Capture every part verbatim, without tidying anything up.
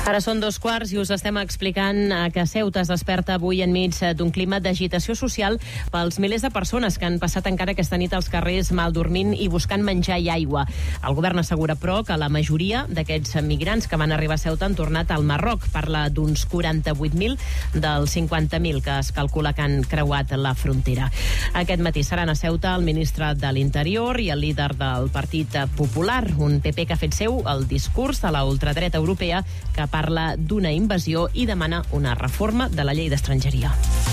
Ara són dos quarts i us estem explicant que Ceuta es desperta avui enmig d'un clima d'agitació social pels milers de persones que han passat encara aquesta nit als carrers mal dormint i buscant menjar i aigua. El govern assegura, però, que la majoria d'aquests migrants que van arribar a Ceuta han tornat al Marroc. Parla d'uns quaranta-vuit mil dels cinquanta mil que es calcula que han creuat la frontera. Aquest matí seran a Ceuta el ministre de l'Interior i el líder del Partit Popular, un P P que ha fet seu el discurs de la ultradreta europea que parla d'una invasió i demana una reforma de la llei d'estrangeria.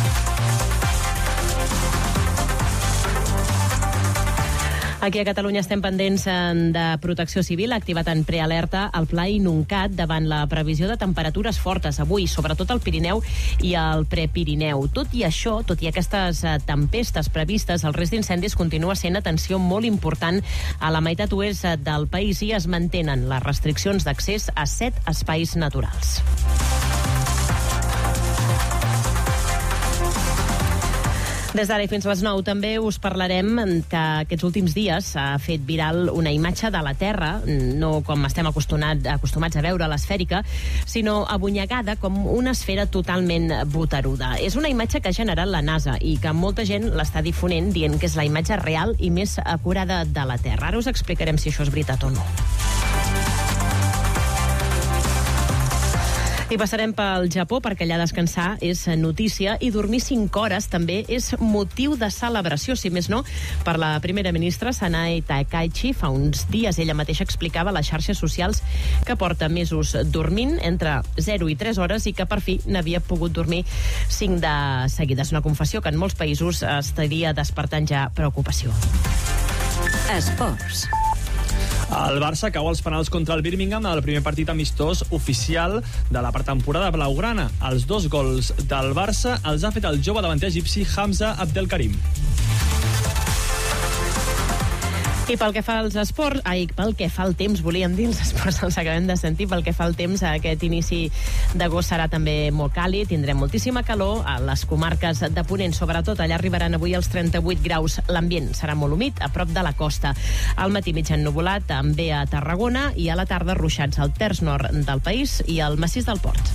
Aquí a Catalunya estem pendents de Protecció Civil. Ha activat en prealerta el Pla Inuncat davant la previsió de temperatures fortes avui, sobretot al Pirineu i al Prepirineu. Tot i això, tot i aquestes tempestes previstes, el risc d'incendis continua sent atenció molt important a la meitat oest del país i es mantenen les restriccions d'accés a set espais naturals. Des d'ara i fins a les nou també us parlarem que aquests últims dies s'ha fet viral una imatge de la Terra, no com estem acostumats, acostumats a veure l'esfèrica, sinó abonyegada com una esfera totalment boteruda. És una imatge que ha generat la NASA i que molta gent l'està difonent dient que és la imatge real i més acurada de la Terra. Ara us explicarem si això és veritat o no. I passarem pel Japó, perquè allà descansar és notícia i dormir cinc hores també és motiu de celebració, si més no, per la primera ministra Sanae Takaichi. Fa uns dies ella mateixa explicava a les xarxes socials que porta mesos dormint entre zero i tres hores i que per fi n'havia pogut dormir cinc de seguida. És una confessió que en molts països estaria despertant ja preocupació. Esports. El Barça cau als penals contra el Birmingham en el primer partit amistós oficial de la pretemporada blaugrana. Els dos gols del Barça els ha fet el jove davanter egipci Hamza Abdelkarim. I pel que fa als esports, ai, pel que fa al temps, volíem dir, els esports els acabem de sentir, pel que fa al temps, aquest inici d'agost serà també molt càlid, tindrem moltíssima calor, a les comarques de Ponent, sobretot, allà arribaran avui els trenta-vuit graus, l'ambient serà molt humit, a prop de la costa. Al matí mig ennuvolat, també a Tarragona, i a la tarda ruixats al terç nord del país i al massís del Port.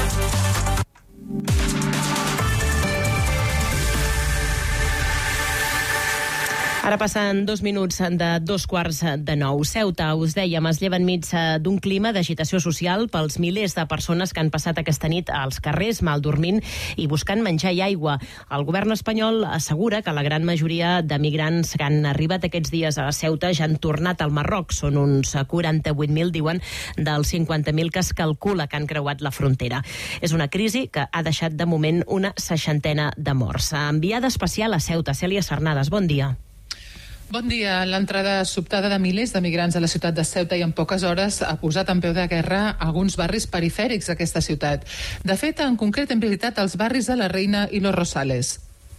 Ara passen dos minuts de dos quarts de nou. Ceuta, us dèiem, es lleva enmig d'un clima d'agitació social pels milers de persones que han passat aquesta nit als carrers, mal dormint i buscant menjar i aigua. El govern espanyol assegura que la gran majoria de migrants que han arribat aquests dies a Ceuta ja han tornat al Marroc. Són uns quaranta-vuit mil, diuen, dels cinquanta mil que es calcula que han creuat la frontera. És una crisi que ha deixat de moment una seixantena de morts. Enviada especial a Ceuta, Cèlia Sarnades, bon dia. Bon dia. L'entrada sobtada de milers de migrants a la ciutat de Ceuta i en poques hores ha posat en peu de guerra alguns barris perifèrics d'aquesta ciutat. De fet, en concret, hem visitat els barris de la Reina i Los Rosales.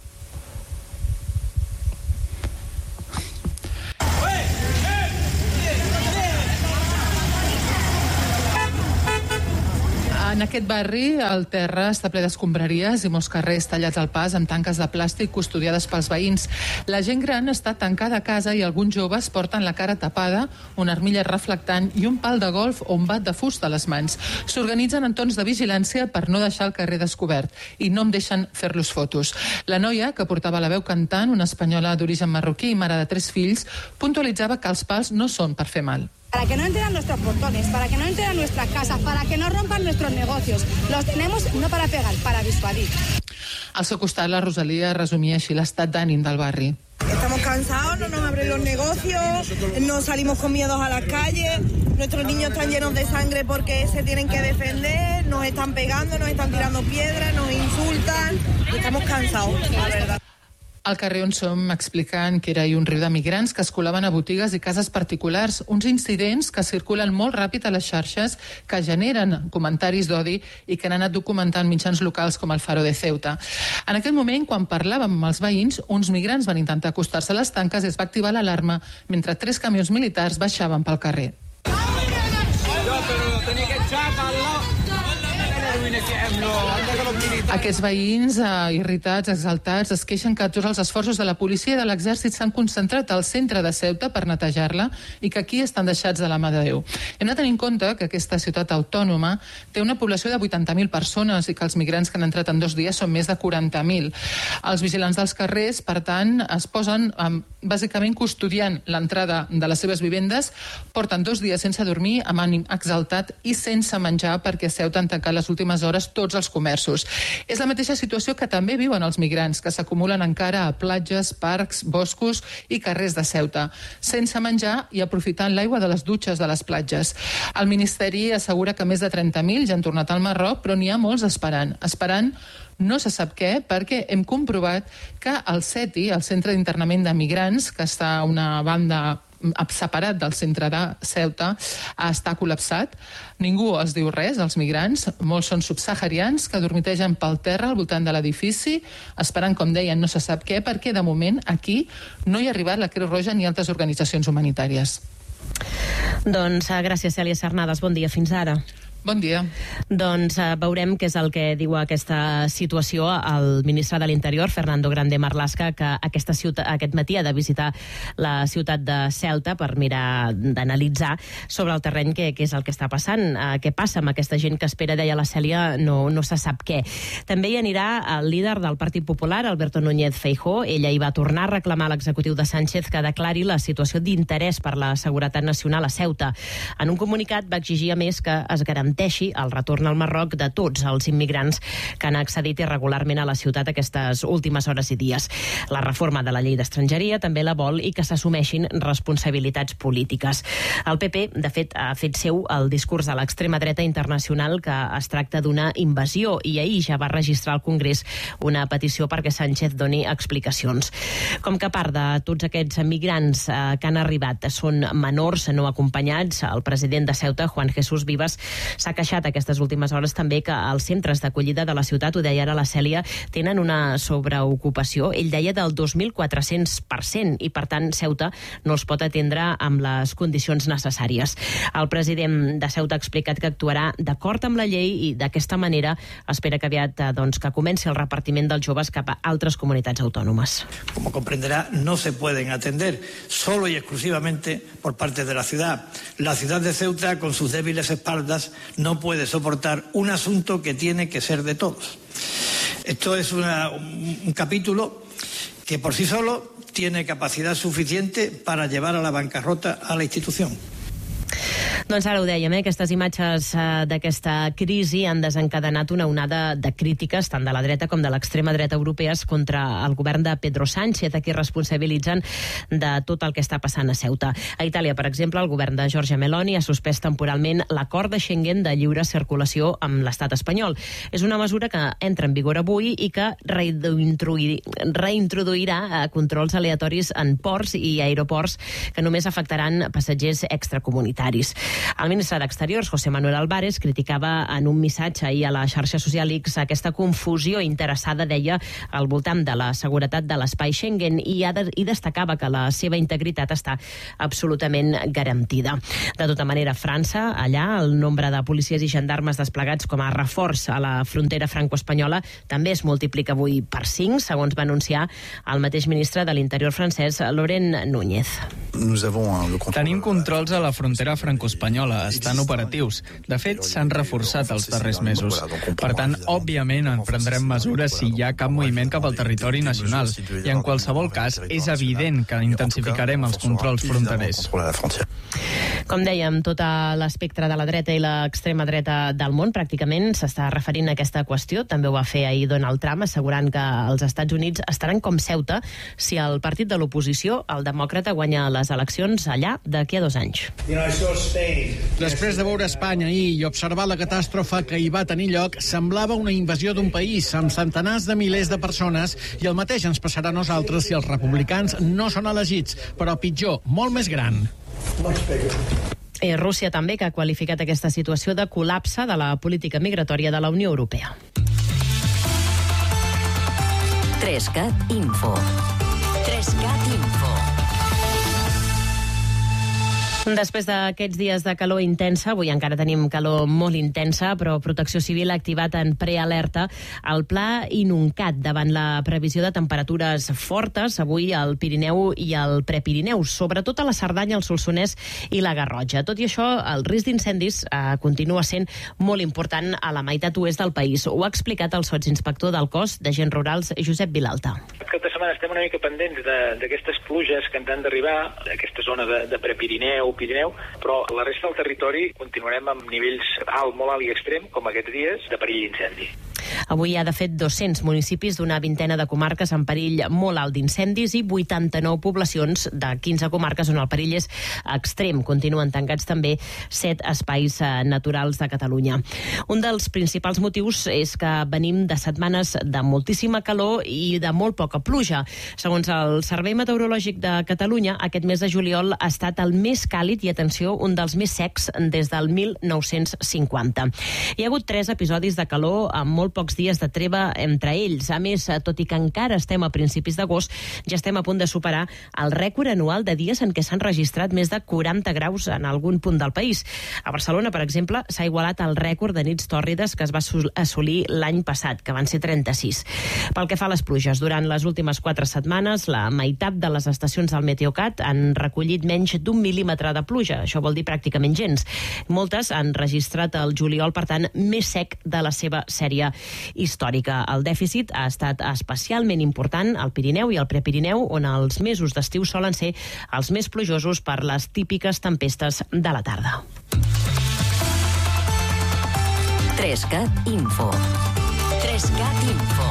En aquest barri, el terra està ple d'escombraries i molts carrers tallats al pas amb tanques de plàstic custodiades pels veïns. La gent gran està tancada a casa i alguns joves porten la cara tapada, una armilla reflectant i un pal de golf o un bat de fusta a les mans. S'organitzen en torns de vigilància per no deixar el carrer descobert i no em deixen fer-los fotos. La noia, que portava la veu cantant, una espanyola d'origen marroquí i mare de tres fills, puntualitzava que els pals no són per fer mal. Para que no entren a nuestros portones, para que no entren a nuestras casas, para que no rompan nuestros negocios. Los tenemos no para pegar, para disuadir. Al seu costat, la Rosalia resumia així l'estat d'ànim del barri. Estamos cansados, no nos abren los negocios, no salimos con miedos a las calles, nuestros niños están llenos de sangre porque se tienen que defender, nos están pegando, nos están tirando piedras, nos insultan, estamos cansados, la verdad. Al carrer on som explicant que era un riu de migrants que es colaven a botigues i cases particulars, uns incidents que circulen molt ràpid a les xarxes, que generen comentaris d'odi i que han anat documentant mitjans locals com el Faro de Ceuta. En aquell moment, quan parlàvem amb els veïns, uns migrants van intentar acostar-se a les tanques i es va activar l'alarma mentre tres camions militars baixaven pel carrer. Aquests veïns eh, irritats, exaltats, es queixen que tots els esforços de la policia i de l'exèrcit s'han concentrat al centre de Ceuta per netejar-la i que aquí estan deixats de la mà de Déu. Hem de tenir en compte que aquesta ciutat autònoma té una població de vuitanta mil persones i que els migrants que han entrat en dos dies són més de quaranta mil. Els vigilants dels carrers, per tant, es posen eh, bàsicament custodiant l'entrada de les seves vivendes, porten dos dies sense dormir, amb ànim exaltat i sense menjar perquè a Ceuta han tancat les últimes hores tots els comerços. És la mateixa situació que també viuen els migrants, que s'acumulen encara a platges, parcs, boscos i carrers de Ceuta, sense menjar i aprofitant l'aigua de les dutxes de les platges. El Ministeri assegura que més de trenta mil ja han tornat al Marroc, però n'hi ha molts esperant. Esperant no se sap què, perquè hem comprovat que el CETI, el Centre d'Internament de Migrants, que està a una banda separat del centre de Ceuta, està col·lapsat. Ningú els diu res, els migrants. Molts són subsaharians que dormitegen pel terra al voltant de l'edifici, esperant, com deien, no se sap què, perquè de moment aquí no hi ha arribat la Creu Roja ni altres organitzacions humanitàries. Doncs gràcies, Cèlia Cernades. Bon dia, fins ara. Bon dia. Doncs uh, veurem què és el que diu aquesta situació el ministre de l'Interior, Fernando Grande Marlaska, que aquesta ciutat, aquest matí ha de visitar la ciutat de Ceuta per mirar d'analitzar sobre el terreny què, què és el que està passant, uh, què passa amb aquesta gent que espera, deia la Cèlia, no, no se sap què. També hi anirà el líder del Partit Popular, Alberto Núñez Feijóo. Ella hi va tornar a reclamar a l'executiu de Sánchez que declari la situació d'interès per la seguretat nacional a Ceuta. En un comunicat va exigir, a més, que es garanteixi el retorn al Marroc de tots els immigrants que han accedit irregularment a la ciutat aquestes últimes hores i dies. La reforma de la llei d'estrangeria també la vol i que s'assumeixin responsabilitats polítiques. El P P, de fet, ha fet seu el discurs de l'extrema dreta internacional que es tracta d'una invasió i ahir ja va registrar al Congrés una petició perquè Sánchez doni explicacions. Com que a part de tots aquests migrants eh, que han arribat són menors no acompanyats, el president de Ceuta, Juan Jesús Vivas, s'ha queixat aquestes últimes hores també que els centres d'acollida de la ciutat, ho deia ara la Cèlia, tenen una sobreocupació, ell deia del dos mil quatre-cents per cent, i per tant Ceuta no els pot atendre amb les condicions necessàries. El president de Ceuta ha explicat que actuarà d'acord amb la llei i d'aquesta manera espera que aviat doncs, que comenci el repartiment dels joves cap a altres comunitats autònomes. Como comprenderá, no se pueden atender solo y exclusivamente por parte de la ciudad. La ciudad de Ceuta, con sus débiles espaldas, no puede soportar un asunto que tiene que ser de todos. Esto es una, un, un capítulo que por sí solo tiene capacidad suficiente para llevar a la bancarrota a la institución. Doncs ara ho dèiem, eh? Aquestes imatges eh, d'aquesta crisi han desencadenat una onada de crítiques tant de la dreta com de l'extrema dreta europees contra el govern de Pedro Sánchez, a qui responsabilitzen de tot el que està passant a Ceuta. A Itàlia, per exemple, el govern de Giorgia Meloni ha suspès temporalment l'acord de Schengen de lliure circulació amb l'estat espanyol. És una mesura que entra en vigor avui i que reintroduirà eh, controls aleatoris en ports i aeroports que només afectaran passatgers extracomunitaris. El ministre d'Exteriors, José Manuel Álvarez, criticava en un missatge ahir a la xarxa social X aquesta confusió interessada, deia, al voltant de la seguretat de l'espai Schengen i, ha de, i destacava que la seva integritat està absolutament garantida. De tota manera, a França, allà, el nombre de policies i gendarmes desplegats com a reforç a la frontera franco-espanyola també es multiplica avui per cinc, segons va anunciar el mateix ministre de l'Interior francès, Laurent Núñez. Tenim controls a la frontera franco-espanyola, estan operatius. De fet, s'han reforçat els darrers mesos. Per tant, òbviament, en prendrem mesures si hi ha cap moviment cap al territori nacional. I en qualsevol cas, és evident que intensificarem els controls fronterers. Com dèiem, tot l'espectre de la dreta i l'extrema dreta del món pràcticament s'està referint a aquesta qüestió. També ho va fer ahir Donald Trump, assegurant que els Estats Units estaran com Ceuta si el partit de l'oposició, el demòcrata, guanya les eleccions allà d'aquí a dos anys. Després de veure Espanya ahir i observar la catàstrofe que hi va tenir lloc, semblava una invasió d'un país amb centenars de milers de persones, i el mateix ens passarà a nosaltres si els republicans no són elegits, però pitjor, molt més gran. I Rússia també, que ha qualificat aquesta situació de col·lapse de la política migratòria de la Unió Europea. Trescat Info. Trescat Info. Després d'aquests dies de calor intensa, avui encara tenim calor molt intensa, però Protecció Civil ha activat en prealerta el pla Inuncat davant la previsió de temperatures fortes avui al Pirineu i al Prepirineu, sobretot a la Cerdanya, el Solsonès i la Garrotxa. Tot i això, el risc d'incendis eh, continua sent molt important a la meitat oest del país. Ho ha explicat el sotsinspector del cos d'Agents Rurals, Josep Vilalta. Aquesta setmana estem una mica pendents d'aquestes pluges que ens han d'arribar, d'aquesta zona de, de Prepirineu, Pirineu, però la resta del territori continuarem amb nivells alt, molt alt i extrem, com aquests dies, de perill d'incendi. Avui hi ha, de fet, dos-cents municipis d'una vintena de comarques en perill molt alt d'incendis i vuitanta-nou poblacions de quinze comarques on el perill és extrem. Continuen tancats també set espais naturals de Catalunya. Un dels principals motius és que venim de setmanes de moltíssima calor i de molt poca pluja. Segons el Servei Meteorològic de Catalunya, aquest mes de juliol ha estat el més càlid i, atenció, un dels més secs des del mil nou-cents cinquanta. Hi ha hagut tres episodis de calor amb molt pocs dies de treva entre ells. A més, tot i que encara estem a principis d'agost, ja estem a punt de superar el rècord anual de dies en què s'han registrat més de quaranta graus en algun punt del país. A Barcelona, per exemple, s'ha igualat el rècord de nits tòrrides que es va assolir l'any passat, que van ser trenta-sis. Pel que fa a les pluges, durant les últimes quatre setmanes, la meitat de les estacions del Meteocat han recollit menys d'un mil·límetre de pluja. Això vol dir pràcticament gens. Moltes han registrat el juliol, per tant, més sec de la seva sèrie històrica. El dèficit ha estat especialment important al Pirineu i al Prepirineu, on els mesos d'estiu solen ser els més plujosos per les típiques tempestes de la tarda. tres cat Info. tres cat Info.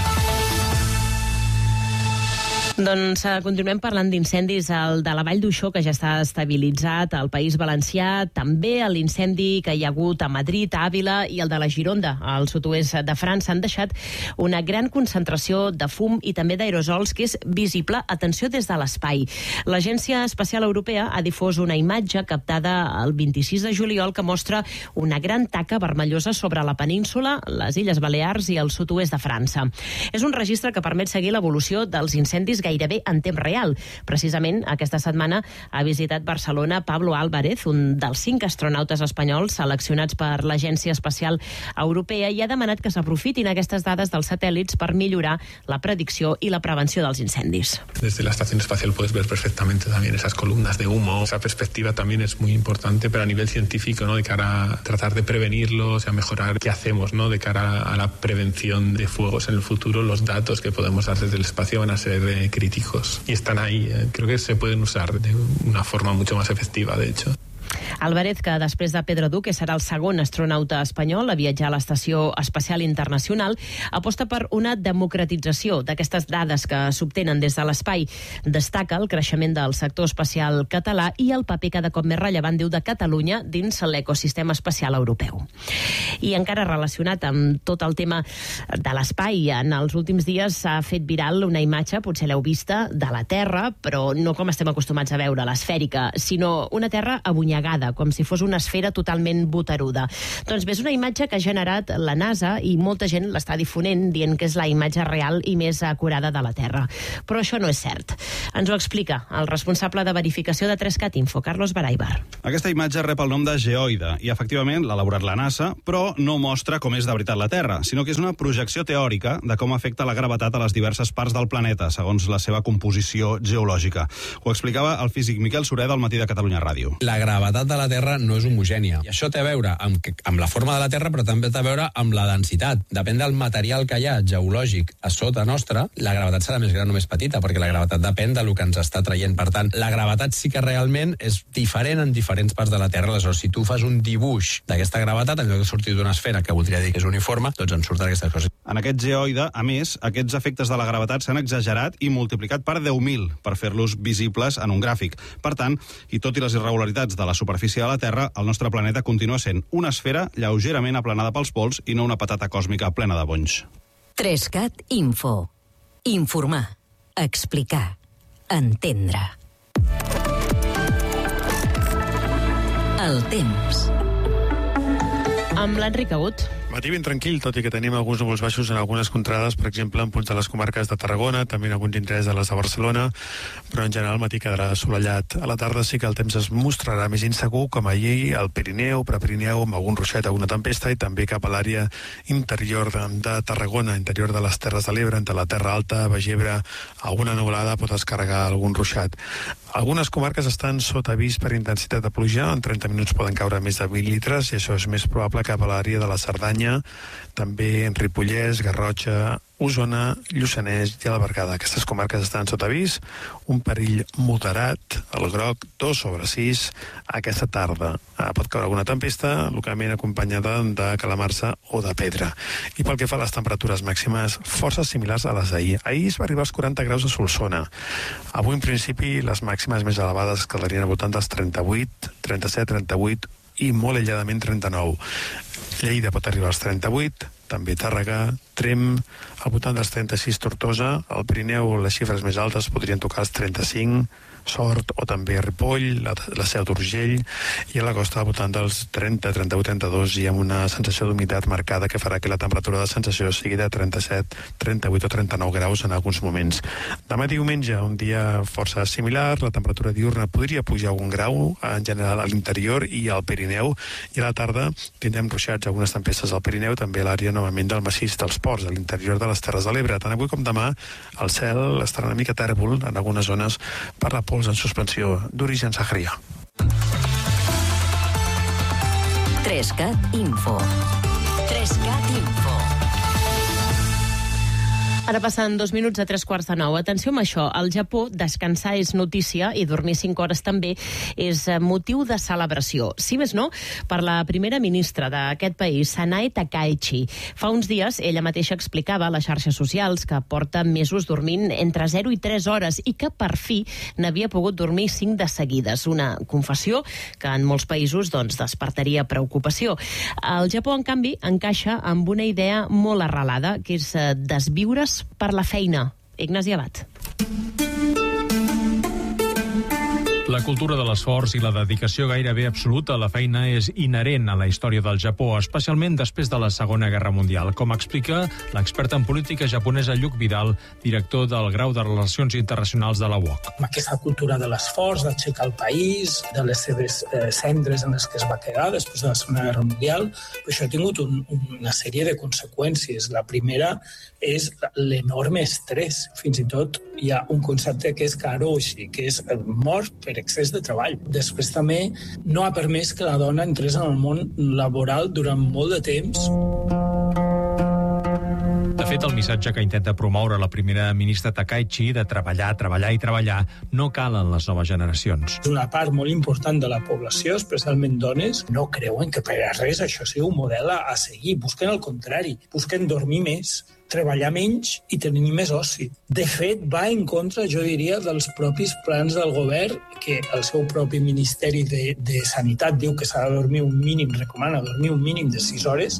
Doncs eh, continuem parlant d'incendis al de la Vall d'Uixó, que ja està estabilitzat al País Valencià, també l'incendi que hi ha hagut a Madrid, a Àvila, i el de la Gironda, al sud-oest de França, han deixat una gran concentració de fum i també d'aerosols que és visible, atenció, des de l'espai. L'Agència Espacial Europea ha difós una imatge captada el vint-i-sis de juliol que mostra una gran taca vermellosa sobre la península, les Illes Balears i el sud-oest de França. És un registre que permet seguir l'evolució dels incendis gairebé en temps real. Precisament aquesta setmana ha visitat Barcelona Pablo Álvarez, un dels cinc astronautes espanyols seleccionats per l'Agència Espacial Europea, i ha demanat que s'aprofitin aquestes dades dels satèl·lits per millorar la predicció i la prevenció dels incendis. Desde la estación espacial puedes ver perfectamente también esas columnas de humo. Esa perspectiva también es muy importante, pero a nivel científico, ¿no? De cara a tratar de prevenirlos y a mejorar qué hacemos, ¿no? De cara a la prevención de fuegos en el futuro, los datos que podemos dar desde el espacio van a ser eh, críticos y están ahí. Eh, creo que se pueden usar de una forma mucho más efectiva, de hecho. Álvarez, que després de Pedro Duque serà el segon astronauta espanyol a viatjar a l'Estació Espacial Internacional, aposta per una democratització d'aquestes dades que s'obtenen des de l'espai. Destaca el creixement del sector espacial català i el paper cada cop més rellevant, diu, de Catalunya dins l'ecosistema espacial europeu. I encara relacionat amb tot el tema de l'espai, en els últims dies s'ha fet viral una imatge, potser l'heu vista, de la Terra, però no com estem acostumats a veure, l'esfèrica, sinó una Terra abunyagada, com si fos una esfera totalment boteruda. Doncs bé, és una imatge que ha generat la NASA i molta gent l'està difonent, dient que és la imatge real i més acurada de la Terra. Però això no és cert. Ens ho explica el responsable de verificació de tres cat Info, Carlos Baraibar. Aquesta imatge rep el nom de geoide i, efectivament, l'ha elaborat la NASA, però no mostra com és de veritat la Terra, sinó que és una projecció teòrica de com afecta la gravetat a les diverses parts del planeta, segons la seva composició geològica. Ho explicava el físic Miquel Sureda al Matí de Catalunya Ràdio. La gravetat de la Terra no és homogènia. I això té a veure amb, amb la forma de la Terra, però també té a veure amb la densitat. Depèn del material que hi ha geològic a sota nostra, la gravetat serà més gran o més petita, perquè la gravetat depèn del que ens està traient. Per tant, la gravetat sí que realment és diferent en diferents parts de la Terra. Aleshores, si tu fas un dibuix d'aquesta gravetat, en lloc de sortir d'una esfera, que voldria dir que és uniforme, doncs en surten aquestes coses. En aquest geoide, a més, aquests efectes de la gravetat s'han exagerat i multiplicat per deu mil per fer-los visibles en un gràfic. Per tant, i tot i les irregularitats de la superfície de la Terra, el nostre planeta continua sent una esfera lleugerament aplanada pels pols i no una patata còsmica plena de bonys. tres cat Info. Informar. Explicar. Entendre. El temps. Amb l'Enric Agut. Matí ben tranquil, tot i que tenim alguns núvols baixos en algunes contrades, per exemple, en punts de les comarques de Tarragona, també en alguns indrets de les de Barcelona, però en general el matí quedarà assolellat. A la tarda sí que el temps es mostrarà més insegur, com ahir al Pirineu, Prepirineu, amb algun ruixat, alguna tempesta, i també cap a l'àrea interior de, de Tarragona, interior de les Terres de l'Ebre, entre la Terra Alta, Baix Ebre, alguna nuvolada pot descarregar algun ruixat. Algunes comarques estan sota avís per intensitat de pluja, en trenta minuts poden caure més de vint litres, i això és més probable cap a l'àrea de la Cerdanya, també en Ripollès, Garrotxa, Osona, Lluçanès i a la Bergueda. Aquestes comarques estan sota avís, un perill moderat, el groc, dos sobre sis, aquesta tarda. Ah, pot caure alguna tempesta, localment acompanyada de calamarsa o de pedra. I pel que fa a les temperatures màximes, forces similars a les d'ahir. Ahir es va arribar als quaranta graus a Solsona. Avui, en principi, les màximes més elevades quedarien al voltant dels trenta-vuit, trenta-set, trenta-vuit i molt aïlladament trenta-nou. Lleida pot arribar als trenta-vuit, també Tàrrega, Trem, al voltant dels trenta-sis Tortosa, al Pirineu les xifres més altes podrien tocar els trenta-cinc, Sort o també Ripoll, la, la Seu d'Urgell, i a la costa al voltant dels trenta, trenta-u, trenta-dos, i amb una sensació d'humitat marcada que farà que la temperatura de sensació sigui de trenta-set, trenta-vuit o trenta-nou graus en alguns moments. Demà diumenge, un dia força similar, la temperatura diurna podria pujar un grau, en general a l'interior i al Pirineu, i a la tarda tindrem ruixats, algunes tempestes al Pirineu, també a l'àrea novament del massís dels Ports, a l'interior de les Terres de l'Ebre. Tant avui com demà el cel estarà una mica tèrbol en algunes zones per la pols en suspensió d'origen saharià. Trescat Info. Trescat Info. Ara passen dos minuts a tres quarts de nou. Atenció amb això, al Japó descansar és notícia i dormir cinc hores també és motiu de celebració. Si més no, per la primera ministra d'aquest país, Sanae Takaichi. Fa uns dies ella mateixa explicava a les xarxes socials que porta mesos dormint entre zero i tres hores i que per fi n'havia pogut dormir cinc de seguides. Una confessió que en molts països doncs, despertaria preocupació. El Japó, en canvi, encaixa amb una idea molt arrelada, que és desviure's per la feina. Ignasi Abad. La cultura de l'esforç i la dedicació gairebé absoluta a la feina és inherent a la història del Japó, especialment després de la Segona Guerra Mundial, com explica l'expert en política japonesa Lluc Vidal, director del grau de Relacions Internacionals de la U O C. Aquesta cultura de l'esforç, d'aixecar el país, de les seves eh, cendres en les que es va quedar després de la Segona Guerra Mundial, però això ha tingut un, una sèrie de conseqüències. La primera és l'enorme estrès. Fins i tot hi ha un concepte que és karoshi, que és mort per excés de treball. Després també no ha permès que la dona entrés en el món laboral durant molt de temps. De fet, el missatge que intenta promoure la primera ministra Takaichi de treballar, treballar i treballar no cal en les noves generacions. Una part molt important de la població, especialment dones, no creuen que per a res això sigui un model a, a seguir. Busquen el contrari, busquen dormir més, treballar menys i tenir més oci. De fet, va en contra, jo diria, dels propis plans del govern, que el seu propi Ministeri de, de Sanitat diu que s'ha de dormir un mínim, recomana dormir un mínim de sis hores.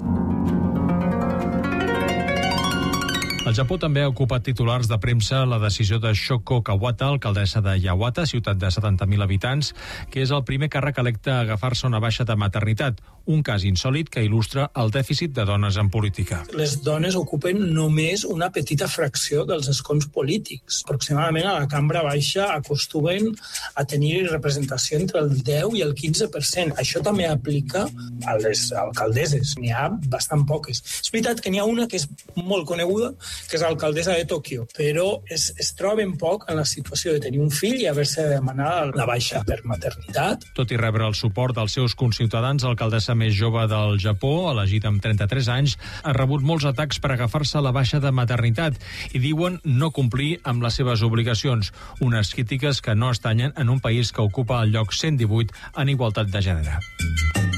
El Japó també ha ocupat titulars de premsa la decisió de Shoko Kawata, alcaldessa de Yawata, ciutat de setanta mil habitants, que és el primer càrrec electe a agafar-se una baixa de maternitat, un cas insòlit que il·lustra el dèficit de dones en política. Les dones ocupen només una petita fracció dels escons polítics. Aproximadament a la cambra baixa acostumen a tenir representació entre el deu i el quinze per cent. Això també aplica a les alcaldesses. N'hi ha bastant poques. És veritat que n'hi ha una que és molt coneguda, que és l'alcaldessa de Tòquio, però es, es troben poc en la situació de tenir un fill i haver-se de demanar la baixa per maternitat. Tot i rebre el suport dels seus conciutadans, l'alcaldessa més jove del Japó, elegit amb trenta-tres anys, ha rebut molts atacs per agafar-se la baixa de maternitat i diuen no complir amb les seves obligacions, unes crítiques que no estanyen en un país que ocupa el lloc cent divuit en igualtat de gènere.